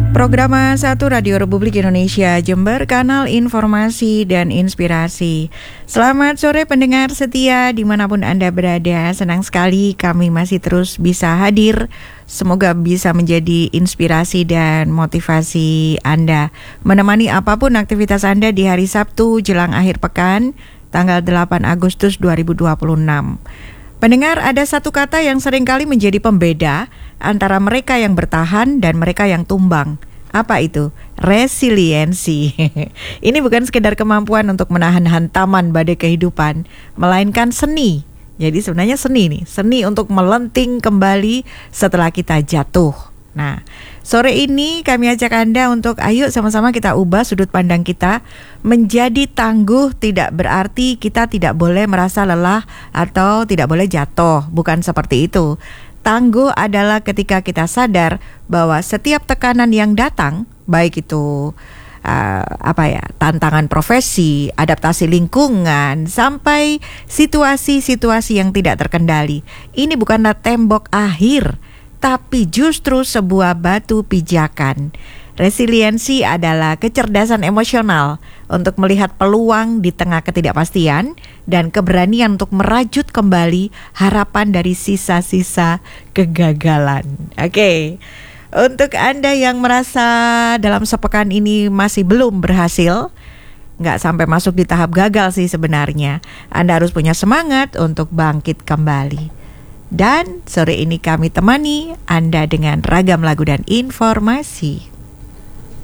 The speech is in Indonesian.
Program 1 Radio Republik Indonesia Jember, kanal informasi dan inspirasi. Selamat sore pendengar setia dimanapun Anda berada. Senang sekali kami masih terus bisa hadir. Semoga bisa menjadi inspirasi dan motivasi Anda, menemani apapun aktivitas Anda di hari Sabtu jelang akhir pekan, tanggal 8 Agustus 2026. Pendengar, ada satu kata yang seringkali menjadi pembeda antara mereka yang bertahan dan mereka yang tumbang. Apa itu? Resiliensi. Ini bukan sekedar kemampuan untuk menahan hantaman badai kehidupan, melainkan seni. Jadi sebenarnya seni untuk melenting kembali setelah kita jatuh. Nah, sore ini kami ajak Anda untuk ayo sama-sama kita ubah sudut pandang kita. Menjadi tangguh tidak berarti kita tidak boleh merasa lelah atau tidak boleh jatuh. Bukan seperti itu. Tangguh adalah ketika kita sadar bahwa setiap tekanan yang datang, baik itu tantangan profesi, adaptasi lingkungan, sampai situasi-situasi yang tidak terkendali, ini bukanlah tembok akhir, tapi justru sebuah batu pijakan. Resiliensi adalah kecerdasan emosional untuk melihat peluang di tengah ketidakpastian dan keberanian untuk merajut kembali harapan dari sisa-sisa kegagalan. Oke. Untuk Anda yang merasa dalam sepekan ini masih belum berhasil, nggak sampai masuk di tahap gagal sih sebenarnya, Anda harus punya semangat untuk bangkit kembali. Dan sore ini kami temani Anda dengan ragam lagu dan informasi.